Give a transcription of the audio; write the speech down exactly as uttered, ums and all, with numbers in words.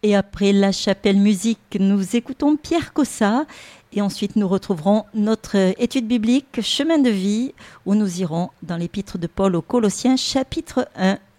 Et après la chapelle musique, nous écoutons Pierre Cossa. Et ensuite, nous retrouverons notre étude biblique Chemin de vie, où nous irons dans l'épître de Paul aux Colossiens, chapitre un.